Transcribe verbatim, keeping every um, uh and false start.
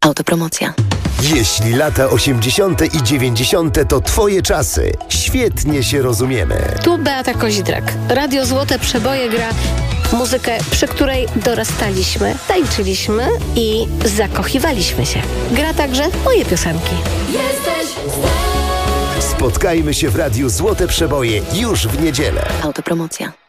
Autopromocja. Jeśli lata osiemdziesiąte i dziewięćdziesiąte to twoje czasy, świetnie się rozumiemy. Tu Beata Kozidrak. Radio Złote Przeboje gra muzykę, przy której dorastaliśmy, tańczyliśmy i zakochiwaliśmy się. Gra także moje piosenki. Jesteś Spotkajmy się w Radiu Złote Przeboje już w niedzielę. Autopromocja.